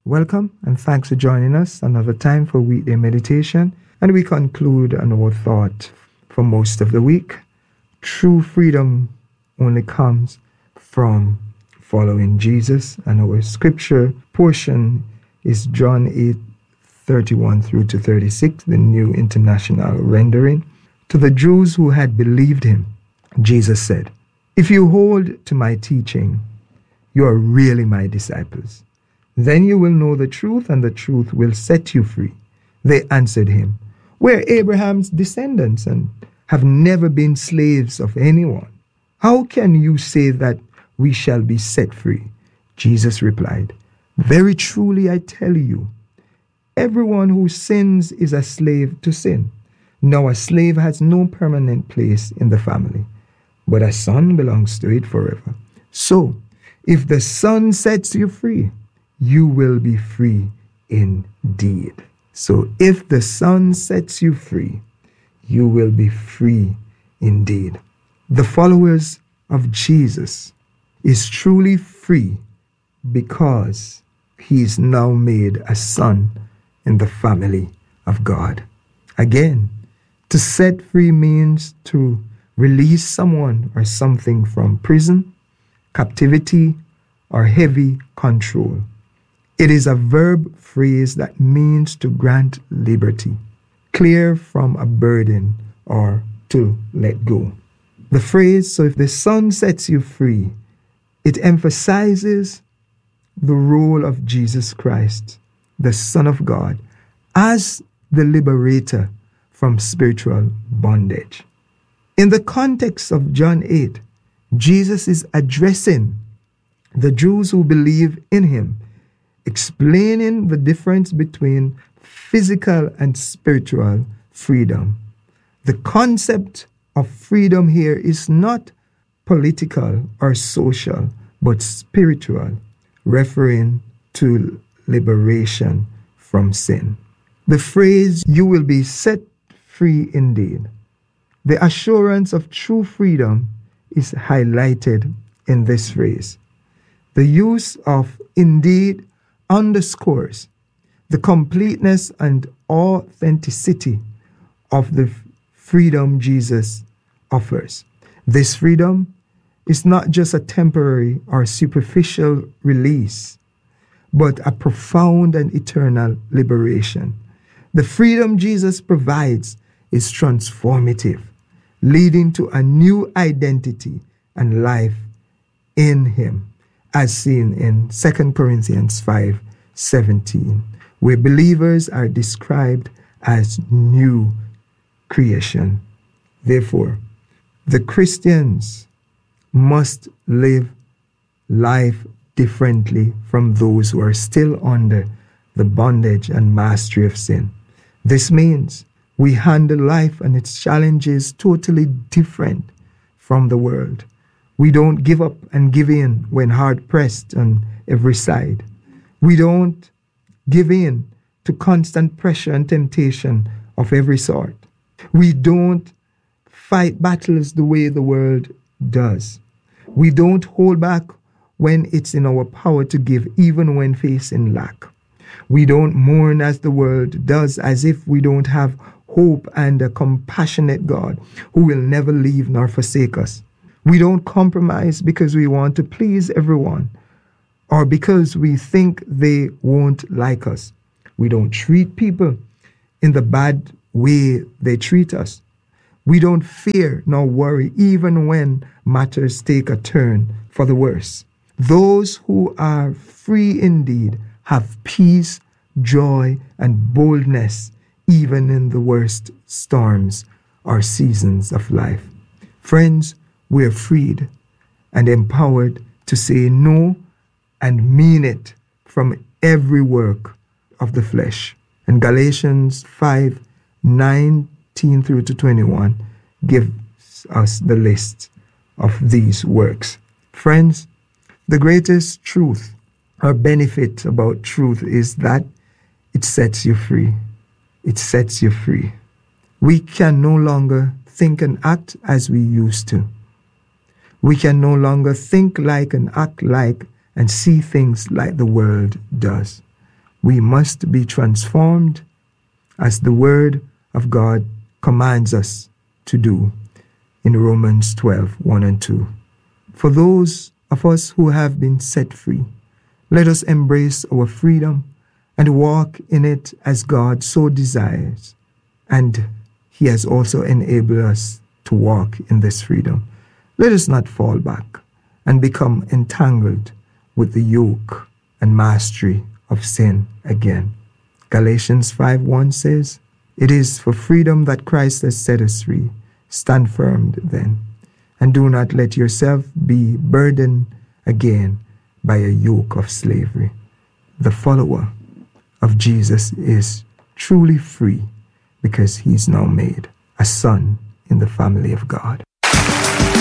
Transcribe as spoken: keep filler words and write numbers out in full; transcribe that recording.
Welcome and thanks for joining us another time for weekday meditation. And we conclude an our thought for most of the week. True freedom only comes from following Jesus. And our scripture portion is John eight, thirty-one through to thirty-six, the New International Rendering. To the Jews who had believed him, Jesus said, "If you hold to my teaching, you are really my disciples. Then you will know the truth, and the truth will set you free." They answered him, "We're Abraham's descendants and have never been slaves of anyone. How can you say that we shall be set free?" Jesus replied, "Very truly I tell you, everyone who sins is a slave to sin. Now a slave has no permanent place in the family, but a son belongs to it forever. So, if the Son sets you free, you will be free indeed." So if the Son sets you free, you will be free indeed. The followers of Jesus is truly free because he is now made a son in the family of God. Again, to set free means to release someone or something from prison, captivity, or heavy control. It is a verb phrase that means to grant liberty, clear from a burden, or to let go. The phrase, "so if the Son sets you free," it emphasizes the role of Jesus Christ, the Son of God, as the liberator from spiritual bondage. In the context of John eight, Jesus is addressing the Jews who believe in him, explaining the difference between physical and spiritual freedom. The concept of freedom here is not political or social, but spiritual, referring to liberation from sin. The phrase, "you will be set free indeed," the assurance of true freedom is highlighted in this phrase. The use of indeed underscores the completeness and authenticity of the freedom Jesus offers. This freedom is not just a temporary or superficial release, but a profound and eternal liberation. The freedom Jesus provides is transformative, leading to a new identity and life in him, as seen in Second Corinthians five seventeen, where believers are described as new creation. Therefore, the Christians must live life differently from those who are still under the bondage and mastery of sin. This means we handle life and its challenges totally different from the world. We don't give up and give in when hard pressed on every side. We don't give in to constant pressure and temptation of every sort. We don't fight battles the way the world does. We don't hold back when it's in our power to give, even when facing lack. We don't mourn as the world does, as if we don't have hope and a compassionate God who will never leave nor forsake us. We don't compromise because we want to please everyone or because we think they won't like us. We don't treat people in the bad way they treat us. We don't fear nor worry even when matters take a turn for the worse. Those who are free indeed have peace, joy, and boldness even in the worst storms or seasons of life. Friends, we are freed and empowered to say no and mean it from every work of the flesh. And Galatians five nineteen through to twenty-one gives us the list of these works. Friends, the greatest truth or benefit about truth is that it sets you free. It sets you free. We can no longer think and act as we used to. We can no longer think like and act like and see things like the world does. We must be transformed as the Word of God commands us to do in Romans twelve, one and two. For those of us who have been set free, let us embrace our freedom and walk in it as God so desires. And He has also enabled us to walk in this freedom. Let us not fall back and become entangled with the yoke and mastery of sin again. Galatians five one says, "It is for freedom that Christ has set us free. Stand firm then, and do not let yourself be burdened again by a yoke of slavery." The follower of Jesus is truly free because he's now made a son in the family of God.